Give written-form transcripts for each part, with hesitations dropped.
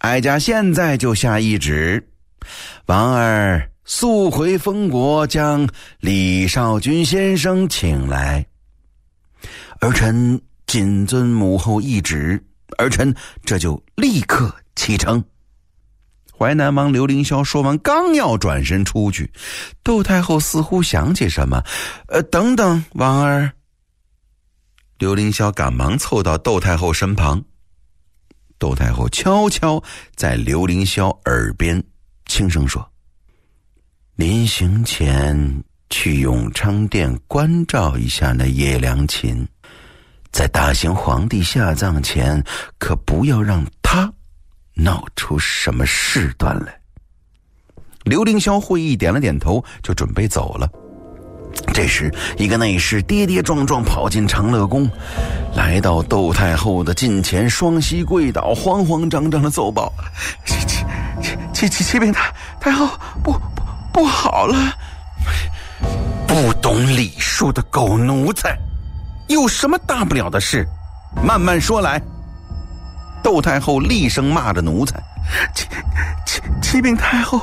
哀家现在就下懿旨，王儿速回封国，将李少君先生请来。儿臣谨遵母后懿旨，儿臣这就立刻启程。淮南王刘凌霄说完，刚要转身出去，窦太后似乎想起什么，等等，王儿。刘凌霄赶忙凑到窦太后身旁，窦太后悄悄在刘凌霄耳边轻声说：临行前去永昌殿关照一下那叶良禽，在大行皇帝下葬前，可不要让他闹出什么事端来。刘凌霄会意点了点头，就准备走了。这时一个内侍跌跌撞撞跑进长乐宫，来到窦太后的近前，双膝跪倒，慌慌张张的奏报：启禀太后，不好了！不懂礼数的狗奴才，有什么大不了的事？慢慢说来。窦太后厉声骂着奴才：启禀太后，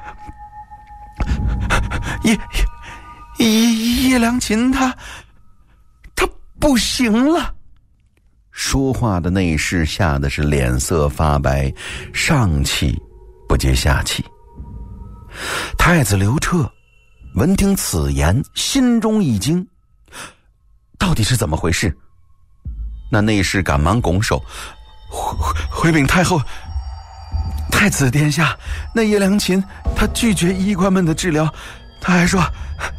叶良禽他不行了。说话的内侍吓得是脸色发白，上气不接下气。太子刘彻闻听此言，心中一惊，到底是怎么回事？那内侍赶忙拱手：回禀太后，太子殿下，那叶良禽他拒绝医官们的治疗，他还说。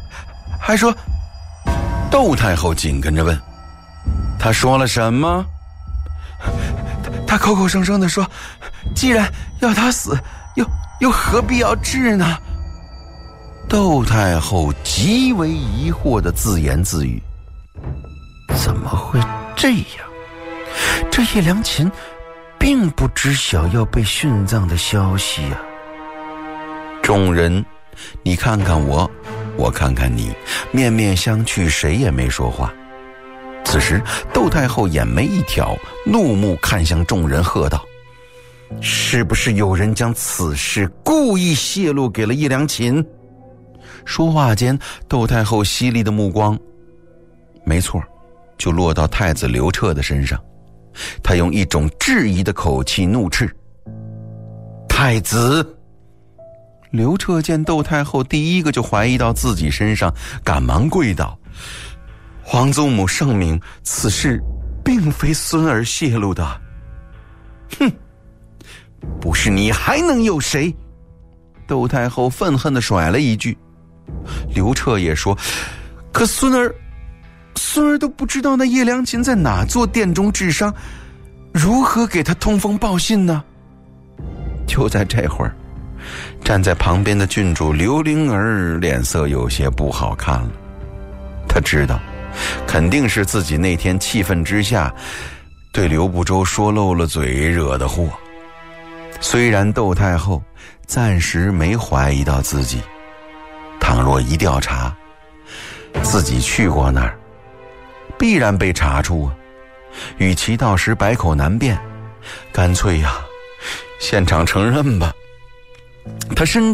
窦太后紧跟着问：他说了什么？他口口声声地说，既然要他死，又何必要治呢？窦太后极为疑惑地自言自语：怎么会这样？这叶良禽并不知晓要被殉葬的消息啊！众人，你看看我，我看看你，面面相觑，谁也没说话。此时窦太后眼眉一挑，怒目看向众人，喝道：是不是有人将此事故意泄露给了叶良禽？说话间，窦太后犀利的目光，没错，就落到太子刘彻的身上。他用一种质疑的口气怒斥：太子！刘彻见窦太后第一个就怀疑到自己身上，赶忙跪倒：皇祖母圣明，此事并非孙儿泄露的。哼，不是你还能有谁？窦太后愤恨地甩了一句。刘彻也说：可孙儿都不知道那叶良禽在哪座殿中治伤，如何给他通风报信呢？就在这会儿，站在旁边的郡主刘灵儿脸色有些不好看了。他知道肯定是自己那天气愤之下对刘不周说漏了嘴惹的祸。虽然窦太后暂时没怀疑到自己，倘若一调查，自己去过那儿，必然被查出啊！与其到时百口难辩，干脆呀，现场承认吧。他深